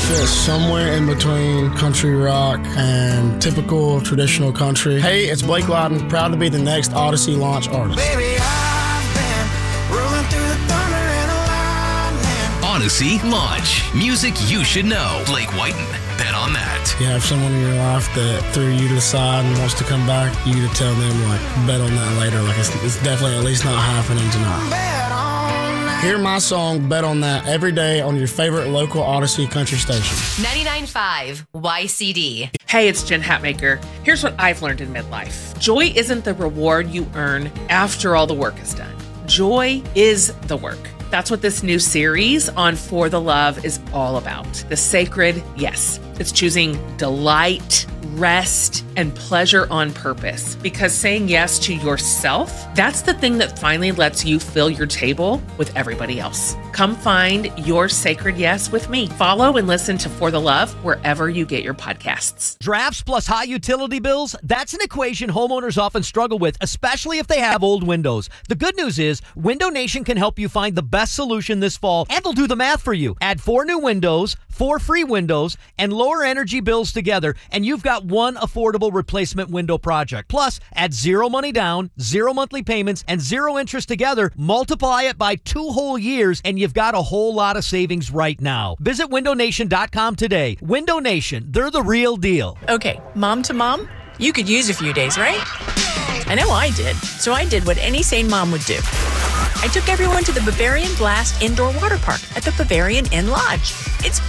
fits somewhere in between country rock and typical traditional country. Hey, it's Blake Loudon, proud to be the next Odyssey launch artist. Baby, I've been rolling through the thunder and the lightning. Odyssey launch. Music you should know. Blake Whiten. Bet on that. You have someone in your life that threw you to the side and wants to come back, you to tell them, like, bet on that later. Like, it's definitely at least not happening tonight. Bet on that. Hear my song, Bet on That, every day on your favorite local Odyssey country station. 99.5 YCD. Hey, it's Jen Hatmaker. Here's what I've learned in midlife. Joy isn't the reward you earn after all the work is done. Joy is the work. That's what this new series on For the Love is all about. The sacred yes. It's choosing delight, rest, and pleasure on purpose. Because saying yes to yourself, that's the thing that finally lets you fill your table with everybody else. Come find your sacred yes with me. Follow and listen to For the Love wherever you get your podcasts. Drafts plus high utility bills, that's an equation homeowners often struggle with, especially if they have old windows. The good news is Window Nation can help you find the best solution this fall, and they'll do the math for you. Add 4 new windows, 4 free windows, and lower energy bills together, and you've got one affordable replacement window project. Plus, add 0 money down, 0 monthly payments, and 0 interest together. Multiply it by 2 whole years, and you've got a whole lot of savings right now. Visit windownation.com today. Window Nation, they're the real deal. Okay, mom to mom, you could use a few days, right? I know I did. So I did what any sane mom would do. I took everyone to the Bavarian Blast Indoor Water Park at the Bavarian Inn Lodge. It's